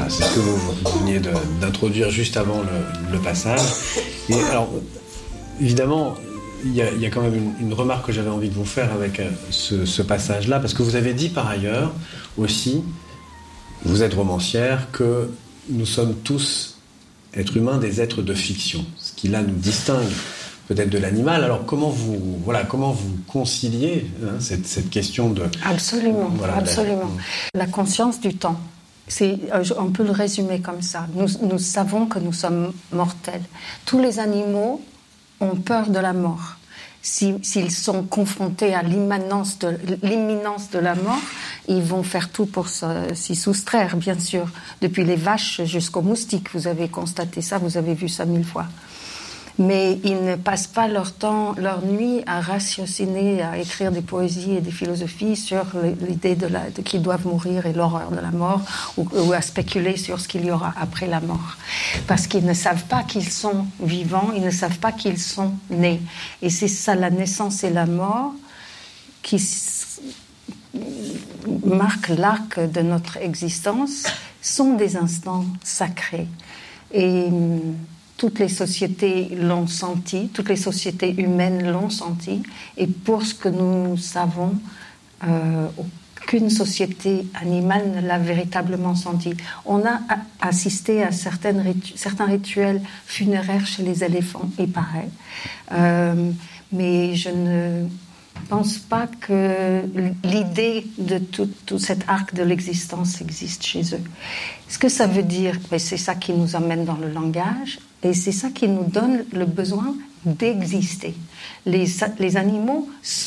c'est ce que vous veniez d'introduire juste avant le passage. Et alors, évidemment, il y a quand même une remarque que j'avais envie de vous faire avec ce passage-là, parce que vous avez dit par ailleurs aussi, vous êtes romancière, que nous sommes tous, êtres humains, des êtres de fiction, ce qui là nous distingue peut-être de l'animal. Alors comment vous conciliez cette question de... Absolument. La conscience du temps. On peut le résumer comme ça. Nous savons que nous sommes mortels. Tous les animaux ont peur de la mort. S'ils sont confrontés à l'imminence de la mort, ils vont faire tout pour s'y soustraire, bien sûr. Depuis les vaches jusqu'aux moustiques, vous avez constaté ça, vous avez vu ça 1000 fois. Mais ils ne passent pas leur nuit à ratiociner, à écrire des poésies et des philosophies sur l'idée qu'ils doivent mourir et l'horreur de la mort, ou à spéculer sur ce qu'il y aura après la mort. Parce qu'ils ne savent pas qu'ils sont vivants, ils ne savent pas qu'ils sont nés. Et c'est ça, la naissance et la mort, qui marquent l'arc de notre existence, sont des instants sacrés. Et toutes les sociétés l'ont senti, toutes les sociétés humaines l'ont senti, et pour ce que nous savons, aucune société animale ne l'a véritablement senti. On a assisté à certains rituels funéraires chez les éléphants, il paraît, mais je ne pense pas que l'idée de tout cet arc de l'existence existe chez eux. Ce que ça veut dire, c'est ça qui nous emmène dans le langage, et c'est ça qui nous donne le besoin d'exister. Les animaux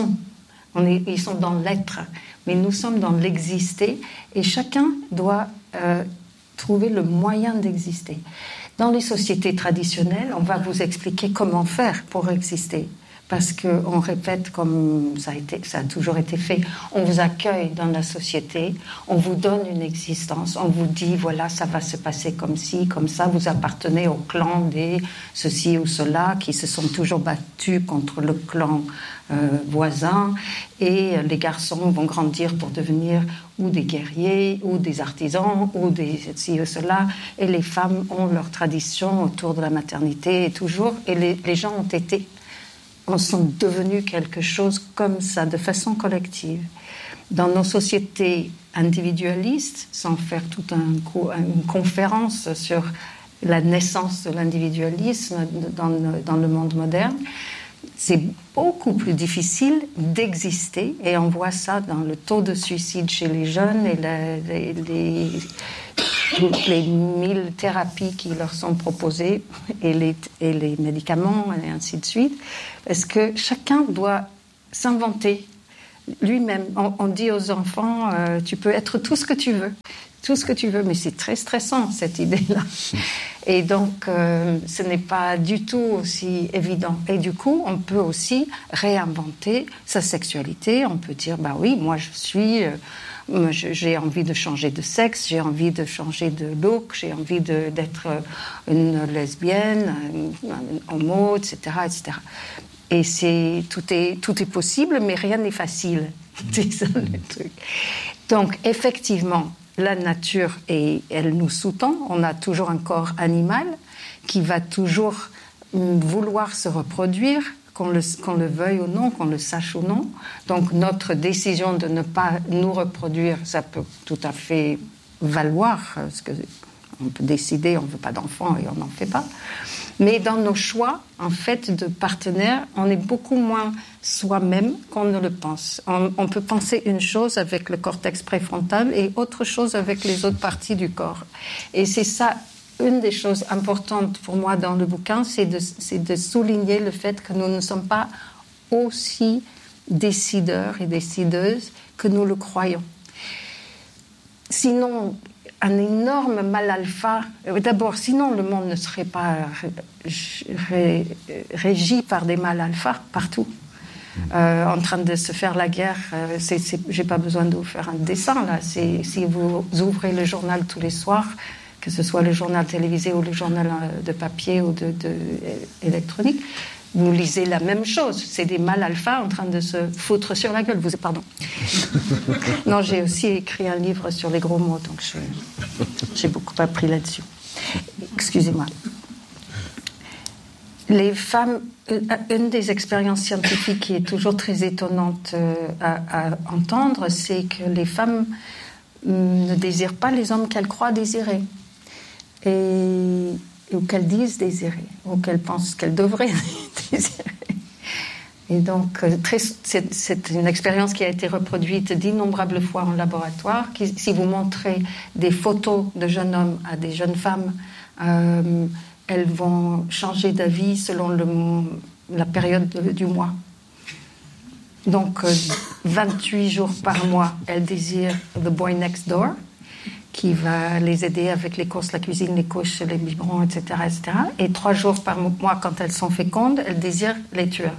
ils sont dans l'être, mais nous sommes dans l'exister, et chacun doit trouver le moyen d'exister. Dans les sociétés traditionnelles, on va vous expliquer comment faire pour exister. Parce qu'on répète comme ça a toujours été fait, on vous accueille dans la société, on vous donne une existence, on vous dit voilà, ça va se passer comme ci, comme ça, vous appartenez au clan des ceci ou cela qui se sont toujours battus contre le clan voisin, et les garçons vont grandir pour devenir ou des guerriers, ou des artisans, ou des ci ou cela, et les femmes ont leur tradition autour de la maternité, et toujours, et les gens sont devenus quelque chose comme ça, de façon collective. Dans nos sociétés individualistes, sans faire toute une conférence sur la naissance de l'individualisme dans le monde moderne, c'est beaucoup plus difficile d'exister, et on voit ça dans le taux de suicide chez les jeunes et toutes les 1000 thérapies qui leur sont proposées et les médicaments et ainsi de suite, parce que chacun doit s'inventer lui-même. On dit aux enfants, tu peux être tout ce que tu veux, mais c'est très stressant cette idée-là. Et donc, ce n'est pas du tout aussi évident. Et du coup, on peut aussi réinventer sa sexualité. On peut dire, bah oui, moi j'ai envie de changer de sexe, j'ai envie de changer de look, j'ai envie d'être une lesbienne, un homo, etc., etc. Et tout est possible, mais rien n'est facile. C'est ça le truc. Donc, effectivement, la nature, elle nous sous-tend. On a toujours un corps animal qui va toujours vouloir se reproduire, qu'on le veuille ou non, qu'on le sache ou non. Donc notre décision de ne pas nous reproduire, ça peut tout à fait valoir, parce qu'on peut décider, on ne veut pas d'enfants et on n'en fait pas. Mais dans nos choix, en fait, de partenaires, on est beaucoup moins soi-même qu'on ne le pense. On peut penser une chose avec le cortex préfrontal et autre chose avec les autres parties du corps. Et c'est ça, une des choses importantes pour moi dans le bouquin, c'est de souligner le fait que nous ne sommes pas aussi décideurs et décideuses que nous le croyons. Sinon, un énorme mal alpha. D'abord, sinon le monde ne serait pas régi par des mal alpha partout. En train de se faire la guerre, j'ai pas besoin de vous faire un dessin là. Si vous ouvrez le journal tous les soirs, que ce soit le journal télévisé ou le journal de papier ou de électronique, vous lisez la même chose. C'est des mâles alpha en train de se foutre sur la gueule. Pardon. Non, j'ai aussi écrit un livre sur les gros mots, donc j'ai beaucoup appris là-dessus. Excusez-moi. Les femmes, une des expériences scientifiques qui est toujours très étonnante à entendre, c'est que les femmes ne désirent pas les hommes qu'elles croient désirer, ou qu'elles disent désirer, ou qu'elles pensent qu'elles devraient désirer. Et donc, c'est une expérience qui a été reproduite d'innombrables fois en laboratoire. Si vous montrez des photos de jeunes hommes à des jeunes femmes, elles vont changer d'avis selon la période du mois. Donc, 28 jours par mois, elles désirent the boy next door, qui va les aider avec les courses, la cuisine, les couches, les biberons, etc., etc. Et 3 jours par mois, quand elles sont fécondes, elles désirent les tueurs.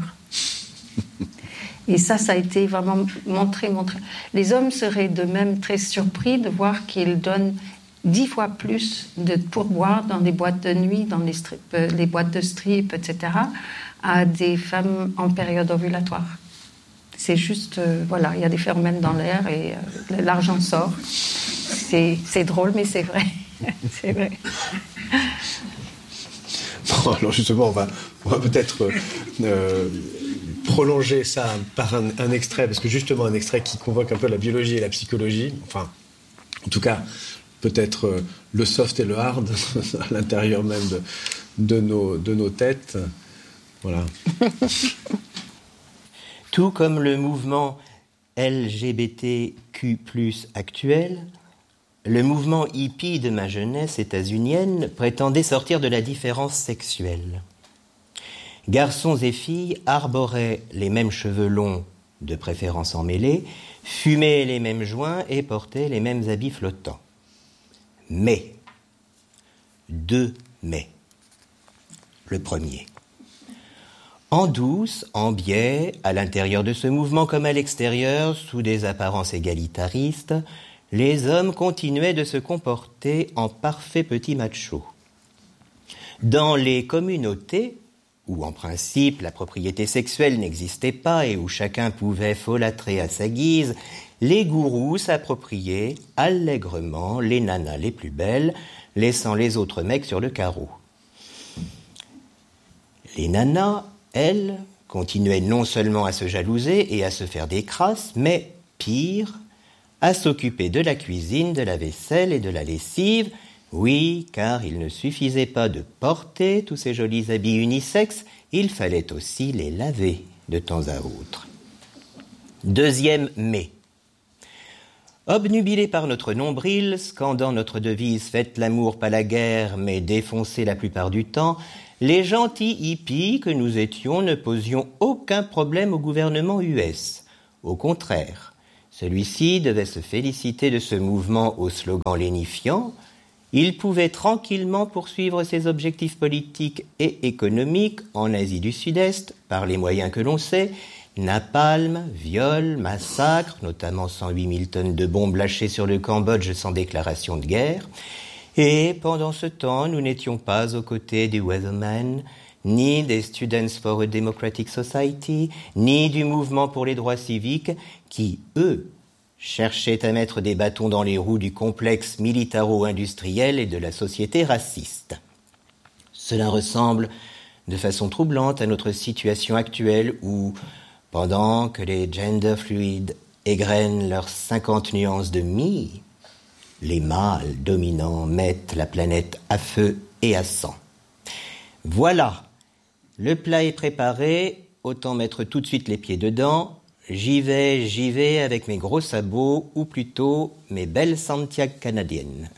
Et ça a été vraiment montré. Les hommes seraient de même très surpris de voir qu'ils donnent 10 fois plus de pourboire dans les boîtes de nuit, dans les boîtes de strip, etc., à des femmes en période ovulatoire. C'est juste, voilà, il y a des phéromones dans l'air et l'argent sort. C'est drôle, mais c'est vrai. C'est vrai. Bon, alors justement, on va peut-être prolonger ça par un extrait, parce que justement un extrait qui convoque un peu la biologie et la psychologie, enfin, en tout cas, peut-être le soft et le hard à l'intérieur même de nos têtes. Voilà. Tout comme le mouvement LGBTQ+ actuel, le mouvement hippie de ma jeunesse états-unienne prétendait sortir de la différence sexuelle. Garçons et filles arboraient les mêmes cheveux longs, de préférence emmêlés, fumaient les mêmes joints et portaient les mêmes habits flottants. Mais, 2 mais. Le premier. En douce, en biais, à l'intérieur de ce mouvement comme à l'extérieur, sous des apparences égalitaristes, les hommes continuaient de se comporter en parfaits petits machos. Dans les communautés, où en principe la propriété sexuelle n'existait pas et où chacun pouvait folâtrer à sa guise, les gourous s'appropriaient allègrement les nanas les plus belles, laissant les autres mecs sur le carreau. Les nanas, elles, continuaient non seulement à se jalouser et à se faire des crasses, mais pire, à s'occuper de la cuisine, de la vaisselle et de la lessive. Oui, car il ne suffisait pas de porter tous ces jolis habits unisexes, il fallait aussi les laver de temps à autre. 2e mai. Obnubilés par notre nombril, scandant notre devise « Faites l'amour, pas la guerre, mais défoncez la plupart du temps », les gentils hippies que nous étions ne posions aucun problème au gouvernement US. Au contraire, celui-ci devait se féliciter de ce mouvement au slogan lénifiant. Il pouvait tranquillement poursuivre ses objectifs politiques et économiques en Asie du Sud-Est par les moyens que l'on sait, napalm, viol, massacre, notamment 108 000 tonnes de bombes lâchées sur le Cambodge sans déclaration de guerre. Et pendant ce temps, nous n'étions pas aux côtés du Weatherman, ni des Students for a Democratic Society, ni du mouvement pour les droits civiques, qui, eux, cherchaient à mettre des bâtons dans les roues du complexe militaro-industriel et de la société raciste. Cela ressemble de façon troublante à notre situation actuelle où, pendant que les gender fluides égrènent leurs 50 nuances de mi, les mâles dominants mettent la planète à feu et à sang. Voilà, le plat est préparé, autant mettre tout de suite les pieds dedans. J'y vais avec mes gros sabots, ou plutôt mes belles Santiago canadiennes.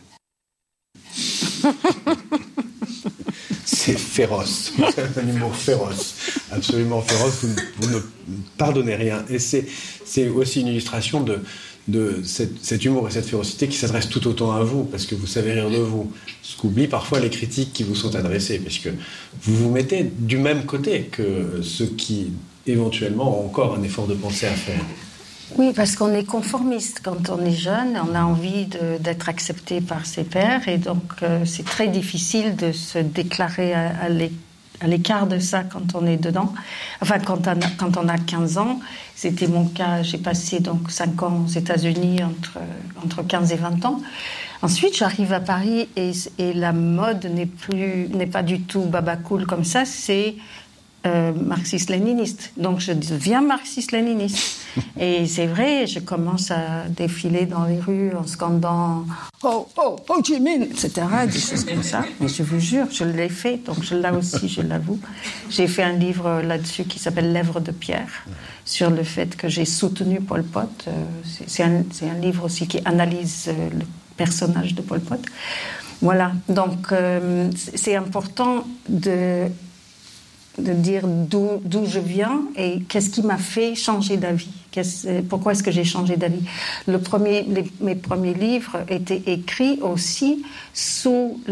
C'est féroce, un humour féroce, absolument féroce, vous ne pardonnez rien. Et c'est aussi une illustration de cet humour et cette férocité qui s'adresse tout autant à vous, parce que vous savez rire de vous. Ce qu'oublient parfois les critiques qui vous sont adressées, parce que vous vous mettez du même côté que ceux qui, éventuellement, ont encore un effort de pensée à faire. Oui, parce qu'on est conformiste. Quand on est jeune, on a envie d'être accepté par ses pairs, et donc c'est très difficile de se déclarer à l'écart de ça quand on est dedans. Enfin, quand on a 15 ans, c'était mon cas. J'ai passé donc 5 ans aux États-Unis entre 15 et 20 ans. Ensuite, j'arrive à Paris et la mode n'est pas du tout baba cool comme ça. C'est marxiste-léniniste. Donc, je deviens marxiste-léniniste. Et c'est vrai, je commence à défiler dans les rues en scandant « Oh, oh, Ho Chi Minh !» etc., des choses comme ça. Mais je vous jure, je l'ai fait, donc je l'ai aussi, je l'avoue. J'ai fait un livre là-dessus qui s'appelle « Lèvres de pierre », sur le fait que j'ai soutenu Pol Pot. C'est un livre aussi qui analyse le personnage de Pol Pot. Voilà, donc c'est important de dire d'où je viens et qu'est-ce qui m'a fait changer d'avis. Pourquoi est-ce que j'ai changé d'avis ? Mes premiers livres étaient écrits aussi sous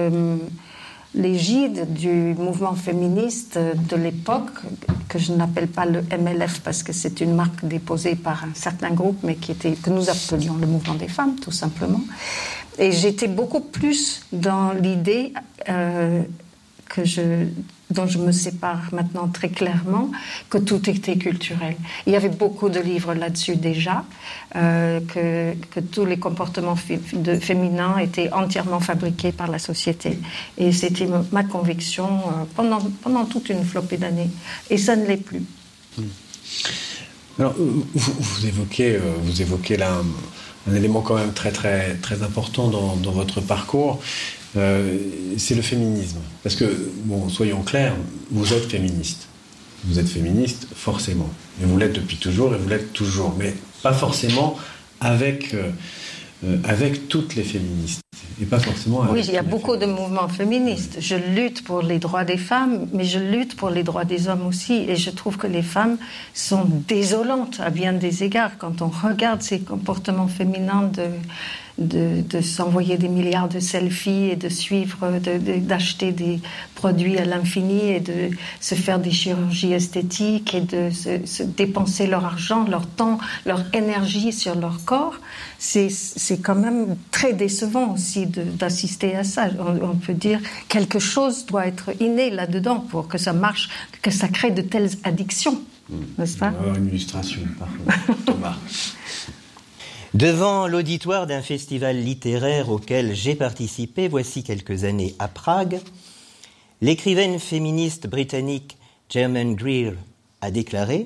l'égide du mouvement féministe de l'époque, que je n'appelle pas le MLF parce que c'est une marque déposée par un certain groupe, mais que nous appelions le mouvement des femmes, tout simplement. Et j'étais beaucoup plus dans l'idée dont je me sépare maintenant très clairement, que tout était culturel. Il y avait beaucoup de livres là-dessus déjà, que tous les comportements féminins étaient entièrement fabriqués par la société. Et c'était ma conviction pendant toute une flopée d'années. Et ça ne l'est plus. Alors, vous évoquez là un élément quand même très, très, très important dans votre parcours. C'est le féminisme. Parce que, bon, soyons clairs, vous êtes féministe. Vous êtes féministe, forcément. Et vous l'êtes depuis toujours, et vous l'êtes toujours. Mais pas forcément avec toutes les féministes. Et pas forcément avec il y a beaucoup de mouvements féministes. Je lutte pour les droits des femmes, mais je lutte pour les droits des hommes aussi. Et je trouve que les femmes sont désolantes à bien des égards. Quand on regarde ces comportements féminins de s'envoyer des milliards de selfies et de suivre, d'acheter des produits à l'infini et de se faire des chirurgies esthétiques et de se dépenser leur argent, leur temps, leur énergie sur leur corps, c'est quand même très décevant aussi d'assister à ça. On peut dire quelque chose doit être inné là-dedans pour que ça marche, que ça crée de telles addictions, n'est-ce pas ? On va avoir une illustration, parfois. Thomas. Devant l'auditoire d'un festival littéraire auquel j'ai participé voici quelques années à Prague, l'écrivaine féministe britannique Germaine Greer a déclaré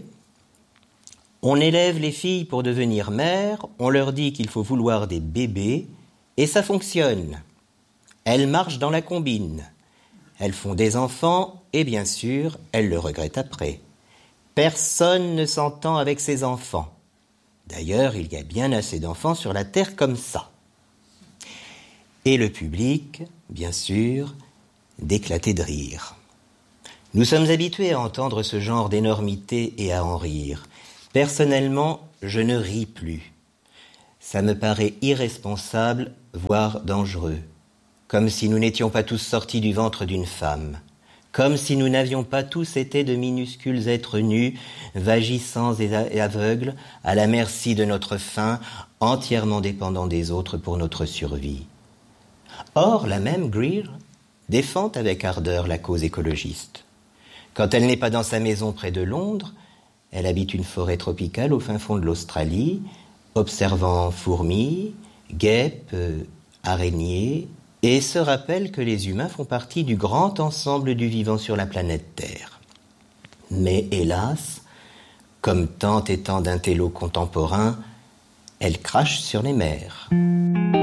« On élève les filles pour devenir mères, on leur dit qu'il faut vouloir des bébés, et ça fonctionne. Elles marchent dans la combine. Elles font des enfants, et bien sûr, elles le regrettent après. Personne ne s'entend avec ses enfants. D'ailleurs, il y a bien assez d'enfants sur la terre comme ça. » Et le public, bien sûr, d'éclater de rire. Nous sommes habitués à entendre ce genre d'énormité et à en rire. Personnellement, je ne ris plus. Ça me paraît irresponsable, voire dangereux. Comme si nous n'étions pas tous sortis du ventre d'une femme. Comme si nous n'avions pas tous été de minuscules êtres nus, vagissants et aveugles, à la merci de notre faim, entièrement dépendants des autres pour notre survie. Or, la même Greer défend avec ardeur la cause écologiste. Quand elle n'est pas dans sa maison près de Londres, elle habite une forêt tropicale au fin fond de l'Australie, observant fourmis, guêpes, araignées, et se rappelle que les humains font partie du grand ensemble du vivant sur la planète Terre. Mais hélas, comme tant et tant d'intellos contemporains, elle crache sur les mers.